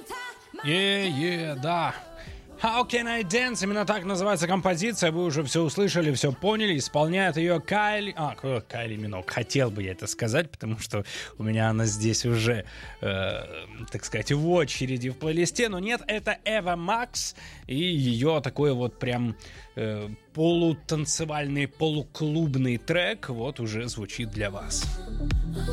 Да. How Can I Dance? Именно так называется композиция. Вы уже все услышали, все поняли. Исполняет ее Кайли Миноуг. Хотел бы я это сказать, потому что у меня она здесь уже, так сказать, в очереди в плейлисте. Но нет, это Эва Макс. И ее такой вот прям полутанцевальный, полуклубный трек вот уже звучит для вас.